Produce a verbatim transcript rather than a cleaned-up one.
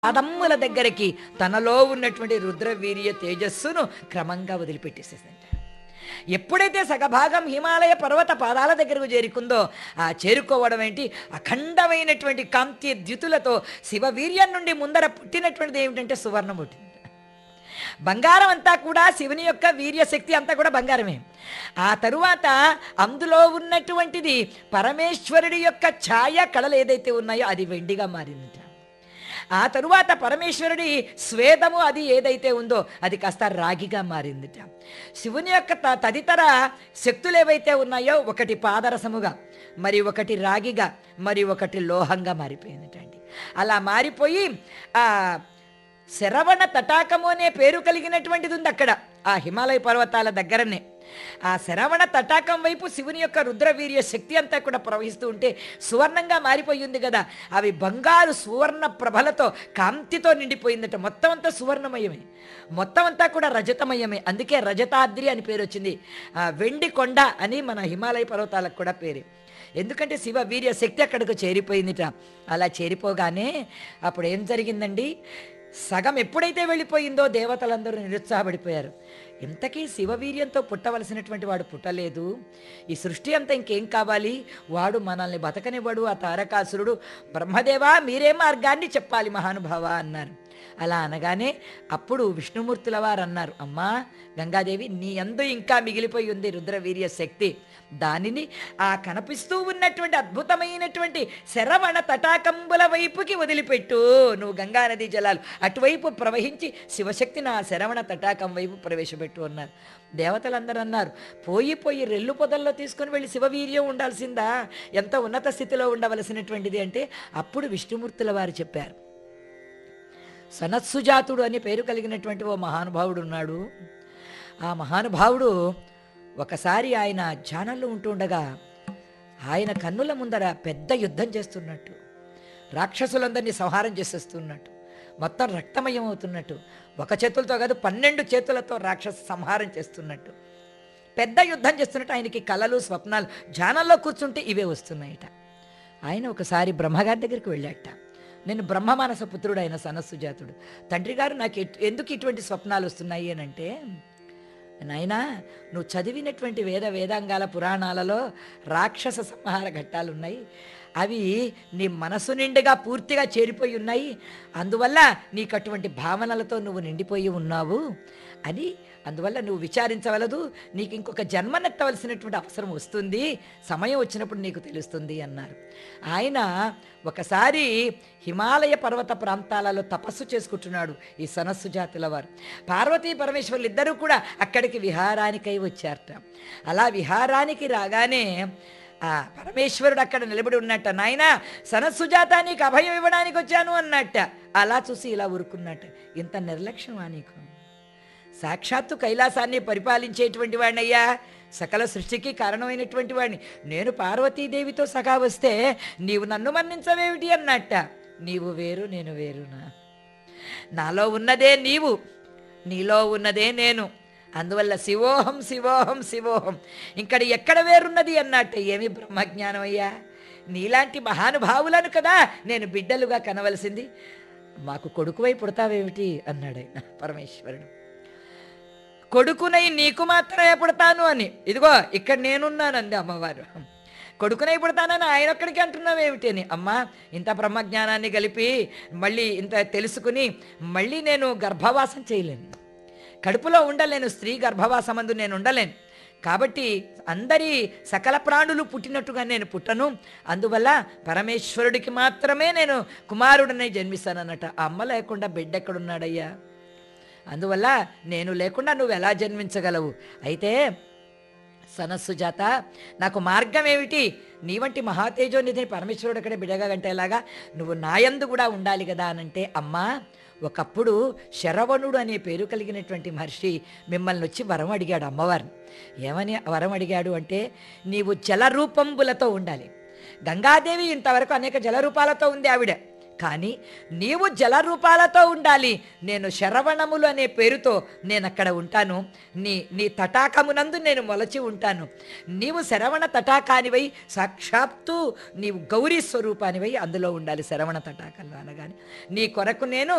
పాదమ్ముల దగ్గరికి తనలో ఉన్నటువంటి రుద్రవీర్య తేజస్సును క్రమంగా వదిలిపెట్టేసేసింది. ఎప్పుడైతే సగభాగం హిమాలయ పర్వత పాదాల దగ్గరకు చేరుకుందో ఆ చేరుకోవడం ఏంటి, అఖండమైనటువంటి కాంతి ద్యుతులతో శివవీర్యం నుండి ముందర పుట్టినటువంటిది ఏమిటంటే సువర్ణం పుట్టింది. బంగారం అంతా కూడా శివుని యొక్క వీర్యశక్తి అంతా కూడా బంగారమే. ఆ తరువాత అందులో ఉన్నటువంటిది పరమేశ్వరుడి యొక్క ఛాయ కళలు ఏదైతే ఉన్నాయో అది వెండిగా మారింది. ఆ తరువాత పరమేశ్వరుడి స్వేదము అది ఏదైతే ఉందో అది కాస్త రాగిగా మారిందిట. శివుని యొక్క త తదితర శక్తులు ఏవైతే ఉన్నాయో ఒకటి పాదరసముగా, మరి ఒకటి రాగిగా, మరి ఒకటి లోహంగా మారిపోయిందిట అండి. అలా మారిపోయి ఆ శరవణ తటాకము అనే పేరు కలిగినటువంటిది ఉంది అక్కడ ఆ హిమాలయ పర్వతాల దగ్గరనే. ఆ శరవణ తటాకం వైపు శివుని యొక్క రుద్రవీర్య శక్తి అంతా కూడా ప్రవహిస్తూ ఉంటే సువర్ణంగా మారిపోయి ఉంది కదా, అవి బంగారు సువర్ణ ప్రభలతో కాంతితో నిండిపోయిందట. మొత్తం అంతా సువర్ణమయమే, మొత్తం అంతా కూడా రజతమయమే. అందుకే రజతాద్రి అని పేరు వచ్చింది. వెండి కొండ అని మన హిమాలయ పర్వతాలకు కూడా పేరు. ఎందుకంటే శివ వీర్య శక్తి అక్కడికి చేరిపోయిందిట. అలా చేరిపోగానే అప్పుడు ఏం జరిగిందండి, సగం ఎప్పుడైతే వెళ్ళిపోయిందో దేవతలందరూ నిరుత్సాహపడిపోయారు. ఇంతకీ శివవీర్యంతో పుట్టవలసినటువంటి వాడు పుట్టలేదు, ఈ సృష్టి అంతా ఇంకేం కావాలి, వాడు మనల్ని బతకనివ్వడు ఆ తారకాసురుడు. బ్రహ్మదేవా మీరే మార్గాన్ని చెప్పాలి మహానుభావ అన్నారు. అలా అనగానే అప్పుడు విష్ణుమూర్తుల వారు అన్నారు, అమ్మా గంగాదేవి నీ యందు ఇంకా మిగిలిపోయి ఉంది రుద్రవీర్య శక్తి, దానిని ఆ కనిపిస్తూ ఉన్నటువంటి అద్భుతమైనటువంటి శరవణ తటాకంబుల వైపుకి వదిలిపెట్టు. నువ్వు గంగా నదీ జలాలు అటువైపు ప్రవహించి శివశక్తిని ఆ శరవణ తటాకం వైపు ప్రవేశపెట్టు అన్నారు. దేవతలందరూ అన్నారు, పోయి పోయి రెల్లు పొదల్లో తీసుకుని వెళ్ళి శివవీర్యం ఉండాల్సిందా, ఎంత ఉన్నత స్థితిలో ఉండవలసినటువంటిది అంటే అప్పుడు విష్ణుమూర్తుల వారు చెప్పారు, సనత్సుజాతుడు అనే పేరు కలిగినటువంటి ఓ మహానుభావుడు ఉన్నాడు. ఆ మహానుభావుడు ఒకసారి ఆయన ధ్యానంలో ఉంటుండగా ఆయన కన్నుల ముందర పెద్ద యుద్ధం చేస్తున్నట్టు, రాక్షసులందరినీ సంహారం చేసేస్తున్నట్టు, మొత్తం రక్తమయం అవుతున్నట్టు, ఒక చేతులతో కాదు పన్నెండు చేతులతో రాక్షస సంహారం చేస్తున్నట్టు, పెద్ద యుద్ధం చేస్తున్నట్టు ఆయనకి కలలు స్వప్నాలు, ధ్యానంలో కూర్చుంటే ఇవే వస్తున్నాయట. ఆయన ఒకసారి బ్రహ్మగారి దగ్గరికి వెళ్ళాట. నేను బ్రహ్మమానస పుత్రుడు అయిన సనత్సుజాతుడు, తండ్రి గారు నాకు ఎందుకు ఇటువంటి స్వప్నాలు వస్తున్నాయి అని అంటే, నాయనా నువ్వు చదివినటువంటి వేద వేదాంగాల పురాణాలలో రాక్షస సంహార ఘట్టాలు ఉన్నాయి, అవి నీ మనసు నిండుగా పూర్తిగా చేరిపోయి ఉన్నాయి, అందువల్ల నీకు అటువంటి భావనలతో నువ్వు నిండిపోయి ఉన్నావు అని, అందువల్ల నువ్వు విచారించవలదు, నీకు ఇంకొక జన్మనెత్తవలసినటువంటి అవసరం వస్తుంది, సమయం వచ్చినప్పుడు నీకు తెలుస్తుంది అన్నారు. ఆయన ఒకసారి హిమాలయ పర్వత ప్రాంతాలలో తపస్సు చేసుకుంటున్నాడు ఈ సనత్సుజాతుల వారు. పార్వతీ పరమేశ్వరులు ఇద్దరూ కూడా అక్కడికి విహారానికై వచ్చారట. అలా విహారానికి రాగానే ఆ పరమేశ్వరుడు అక్కడ నిలబడి ఉన్నట్ట. నాయనా సనత్సుజాత నీకు అభయం ఇవ్వడానికి వచ్చాను అన్నట్ట. అలా చూసి ఇలా ఊరుకున్నట్ట. ఇంత నిర్లక్ష్యమా నీకు, సాక్షాత్తు కైలాసాన్ని పరిపాలించేటువంటి వాడినయ్యా, సకల సృష్టికి కారణమైనటువంటి వాడిని, నేను పార్వతీదేవితో సగా వస్తే నీవు నన్ను మన్నించవేమిటి అన్నట్ట. నీవు వేరు నేను వేరునా, నాలో ఉన్నదే నీవు, నీలో ఉన్నదే నేను, అందువల్ల శివోహం శివోహం శివోహం, ఇక్కడ ఎక్కడ వేరున్నది అన్నట్టు. ఏమి బ్రహ్మజ్ఞానం అయ్యా, నీలాంటి మహానుభావులను కదా నేను బిడ్డలుగా కనవలసింది, మాకు కొడుకువై పుడతావేమిటి అన్నాడు ఆయన పరమేశ్వరుడు. కొడుకునై నీకు మాత్రమే పుడతాను అని, ఇదిగో ఇక్కడ నేనున్నాను అంది అమ్మవారు. కొడుకునై పుడతానని ఆయన ఒక్కడికి అంటున్నావేమిటి అని. అమ్మా ఇంత బ్రహ్మజ్ఞానాన్ని కలిపి మళ్ళీ ఇంత తెలుసుకుని మళ్ళీ నేను గర్భవాసం చేయలేను, కడుపులో ఉండలేను, స్త్రీ గర్భవాసమందు నేను ఉండలేను, కాబట్టి అందరి సకల ప్రాణులు పుట్టినట్టుగా నేను పుట్టను, అందువల్ల పరమేశ్వరుడికి మాత్రమే నేను కుమారుడిని జన్మిస్తానన్నట. ఆ అమ్మ లేకుండా బిడ్డ ఎక్కడున్నాడయ్యా, అందువల్ల నేను లేకుండా నువ్వు ఎలా జన్మించగలవు, అయితే సనత్సుజాత నాకు మార్గం ఏమిటి, నీ వంటి మహాతేజోనిధిని పరమేశ్వరుడు అక్కడే బిడగా గంటేలాగా నువ్వు నాయందు కూడా ఉండాలి కదా అనంటే, అమ్మా ఒకప్పుడు శరవణుడు అనే పేరు కలిగినటువంటి మహర్షి మిమ్మల్ని వచ్చి వరం అడిగాడు అమ్మవారిని. ఏమని వరం అడిగాడు అంటే, నీవు జలరూపంబులతో ఉండాలి. గంగాదేవి ఇంతవరకు అనేక జలరూపాలతో ఉంది ఆవిడ, కానీ నీవు జలరూపాలతో ఉండాలి, నేను శరవణములు అనే పేరుతో నేను అక్కడ ఉంటాను, నీ నీ తటాకమునందు నేను మొలచి ఉంటాను, నీవు శరవణ తటాకానివై సాక్షాత్తు నీవు గౌరీ స్వరూపానివై అందులో ఉండాలి శరవణ తటాకంలో అనగానే నీ కొరకు నేను